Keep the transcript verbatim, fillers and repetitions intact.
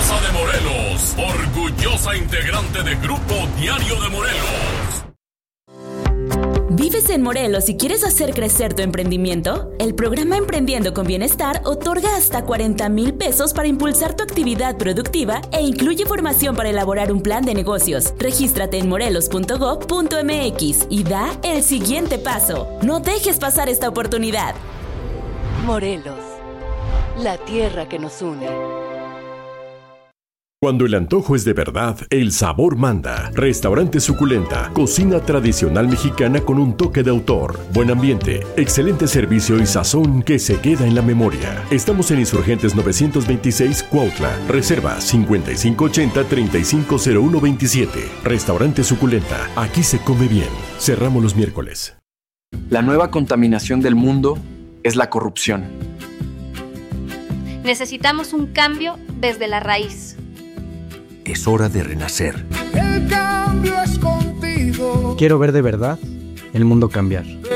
Rosa de Morelos, orgullosa integrante de Grupo Diario de Morelos. ¿Vives en Morelos y quieres hacer crecer tu emprendimiento? El programa Emprendiendo con Bienestar otorga hasta cuarenta mil pesos para impulsar tu actividad productiva e incluye formación para elaborar un plan de negocios. Regístrate en morelos punto gob punto mx y da el siguiente paso. No dejes pasar esta oportunidad. Morelos, la tierra que nos une. Cuando el antojo es de verdad, el sabor manda. Restaurante Suculenta, cocina tradicional mexicana con un toque de autor. Buen ambiente, excelente servicio y sazón que se queda en la memoria. Estamos en Insurgentes novecientos veintiséis, Cuautla. Reserva cincuenta y cinco ochenta, treinta y cinco cero uno veintisiete. Restaurante Suculenta, aquí se come bien. Cerramos los miércoles. La nueva contaminación del mundo es la corrupción. Necesitamos un cambio desde la raíz. Es hora de renacer. El cambio es contigo. Quiero ver de verdad el mundo cambiar.